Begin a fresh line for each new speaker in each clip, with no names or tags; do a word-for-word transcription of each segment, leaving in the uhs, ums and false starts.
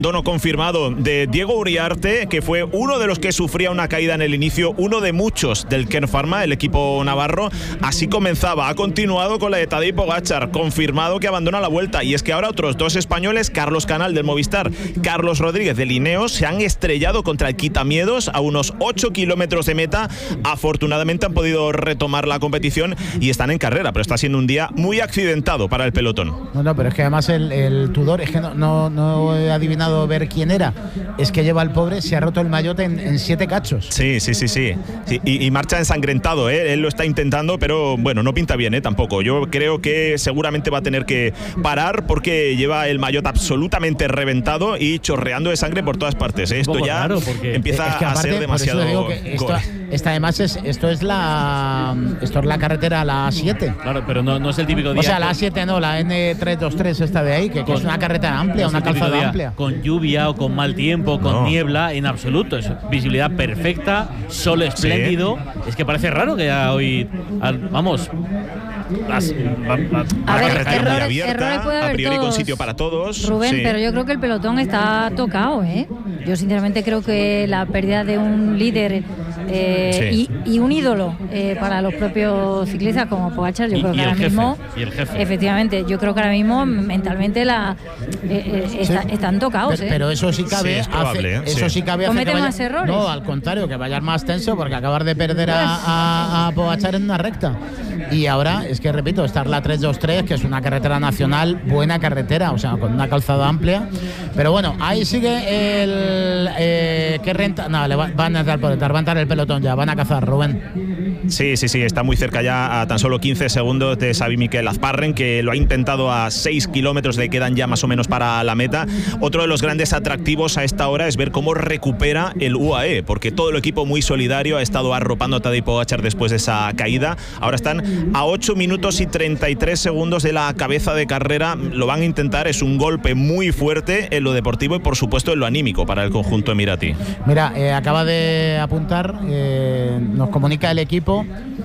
Dono confirmado de Diego Uriarte, que fue uno de los que sufría una caída en el inicio, uno de muchos del Kern Pharma, el equipo navarro. Así comenzaba, ha continuado con la de Tadej Pogačar, confirmado que abandona la vuelta. Y es que ahora otros dos españoles, Carlos Canal del Movistar, Carlos Rodríguez del Ineos, se han estrellado contra el Quitamiedos a unos ocho kilómetros de meta. Afortunadamente han podido retomar la competición y están en carrera, pero está siendo un día muy accidentado para el pelotón.
No, no, pero es que además el, el Tudor, es que no, no, no he adivinado ver quién era. Es que lleva el pobre, se ha roto el maillot en, en siete cachos.
Sí, sí, sí, sí. sí y, y marcha ensangrentado, ¿eh? Él lo está intentando, pero bueno, no pinta bien, ¿eh? Tampoco. Yo creo que seguramente va a tener que parar porque lleva el maillot absolutamente reventado y chorreando de sangre por todas partes, ¿eh? Esto ya empieza
es que aparte,
a ser demasiado.
Digo que esto, esta además es esto es la esto es la carretera, la A siete.
Claro, pero no, no es el típico día.
O sea, la A siete no, la N trescientos veintitrés esta de ahí, que, que es una carretera amplia, no una calzada amplia.
Con lluvia o con mal tiempo, con no. niebla, en absoluto. Es visibilidad perfecta, sol espléndido. Sí. Es que parece raro que ya hoy, vamos, las,
a ver, carretera muy abierta, a priori con sitio para todos.
Rubén,
sí.
pero yo creo que el pelotón está tocado, ¿eh? Yo sinceramente creo que la pérdida de un líder eh, sí. y, y un ídolo eh, para los propios ciclistas como Pogačar, yo
y,
creo que
y
ahora
jefe,
mismo,
y el jefe.
efectivamente, yo creo que ahora mismo mentalmente la eh, eh, está,
sí.
están tocados.
Pero,
¿eh?
pero eso sí cabe,
sí, es probable,
hace,
¿eh?
eso
sí,
sí cabe.
Cometen
vaya,
más errores.
No, al contrario, que vayas más tenso porque acabar de perder a, a, a Pogačar en una recta. Y ahora es que repito, estar la trescientos veintitrés, que es una carretera nacional, buena carretera, o sea, con una calzada amplia. Pero bueno, ahí sigue el eh, que renta. No, le va, van a entrar por entrar, va a entrar el pelotón ya, van a cazar, Rubén.
Sí, sí, sí, está muy cerca ya, a tan solo quince segundos de Xavi Miquel Azparren, que lo ha intentado a seis kilómetros, le quedan ya más o menos para la meta. Otro de los grandes atractivos a esta hora es ver cómo recupera el U A E, porque todo el equipo muy solidario ha estado arropando a Tadej Pogačar después de esa caída. Ahora están a ocho minutos y treinta y tres segundos de la cabeza de carrera. Lo van a intentar, es un golpe muy fuerte en lo deportivo y por supuesto en lo anímico para el conjunto emirati.
Mira, eh, acaba de apuntar, eh, nos comunica el equipo,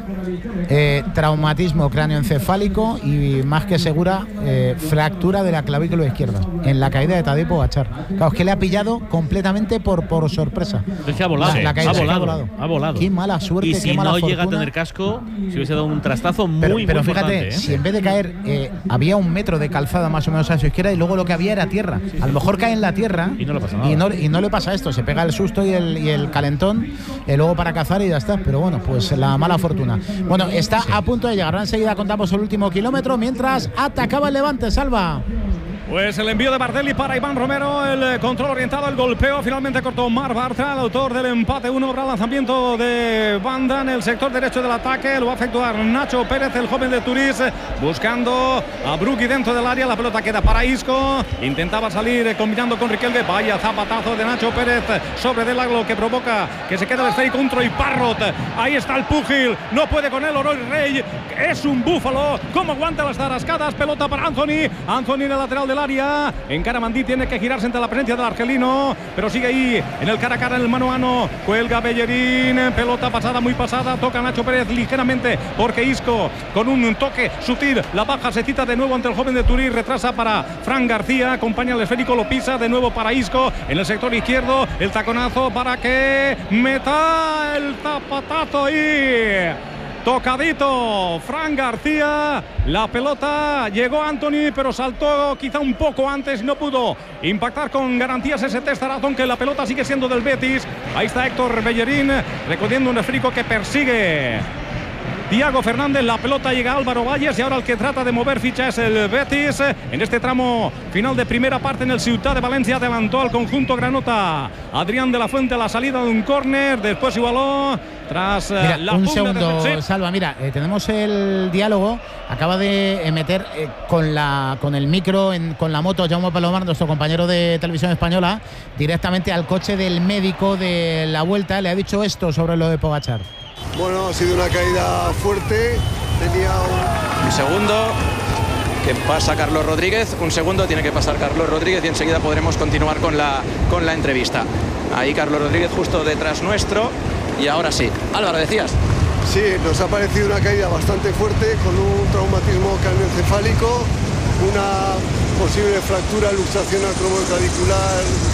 eh, traumatismo cráneoencefálico y más que segura eh, fractura de la clavícula izquierda en la caída de Tadej Pogačar. Claro, es que le ha pillado completamente por, por sorpresa.
Es que ha volado,
la, la caída,
ha, volado
ha volado,
ha volado.
Qué mala suerte,
y
qué
si
mala
no
fortuna.
llega a tener casco, si hubiese dado un trastazo muy,
pero,
muy
pero fíjate,
importante, ¿eh?
si en vez de caer eh, había un metro de calzada más o menos a su izquierda y luego lo que había era tierra. A lo mejor cae en la tierra
y no le pasa nada.
Y no, y no le pasa esto, se pega el susto y el, y el calentón, y luego para cazar y ya está. Pero bueno, pues la mala fortuna. Bueno, está sí. a punto de llegar. Ahora enseguida contamos el último kilómetro mientras atacaba el Levante, Salva.
Pues el envío de Bardelli para Iván Romero, el control orientado, el golpeo, finalmente cortó Marc Bartra, el autor del empate uno, para el lanzamiento de banda en el sector derecho del ataque, lo va a efectuar Nacho Pérez, el joven de Turís, buscando a Brugui dentro del área, la pelota queda para Isco, intentaba salir combinando con Riquelme, vaya zapatazo de Nacho Pérez sobre Del Aglo que provoca que se quede el esférico contra y Parrot, ahí está el púgil, no puede con él Oroy Rey, es un búfalo, cómo aguanta las tarascadas, pelota para Anthony, Anthony en el lateral del área, encara Mandí, tiene que girarse ante la presencia del argelino, pero sigue ahí en el cara a cara, en el mano a mano, cuelga Bellerín, pelota pasada, muy pasada, toca Nacho Pérez ligeramente, porque Isco con un toque sutil, la baja, se cita de nuevo ante el joven de Turín, retrasa para Fran García, acompaña al esférico, lo pisa de nuevo para Isco, en el sector izquierdo, el taconazo para que meta el zapatazo y... tocadito Fran García, la pelota llegó a Anthony, pero saltó quizá un poco antes, no pudo impactar con garantías ese testarazón, que la pelota sigue siendo del Betis. Ahí está Héctor Bellerín recogiendo un esférico que persigue Thiago Fernández, la pelota llega a Álvaro Valles y ahora el que trata de mover ficha es el Betis. En este tramo final de primera parte en el Ciutat de Valencia adelantó al conjunto granota Adrián de la Fuente a la salida de un córner, después igualó tras
mira,
la
un segundo,
de...
Salva, mira, eh, tenemos el diálogo, acaba de eh, meter eh, con la con el micro, en, con la moto, Jaume Palomar, nuestro compañero de Televisión Española, directamente al coche del médico de la Vuelta, le ha dicho esto sobre lo de Pogačar.
Bueno, ha sido una caída fuerte, tenía un...
un segundo, que pasa Carlos Rodríguez, un segundo tiene que pasar Carlos Rodríguez y enseguida podremos continuar con la, con la entrevista. Ahí Carlos Rodríguez justo detrás nuestro y ahora sí. Álvaro, decías.
Sí, nos ha parecido una caída bastante fuerte con un traumatismo craneoencefálico, una posible fractura, luxación acromioclavicular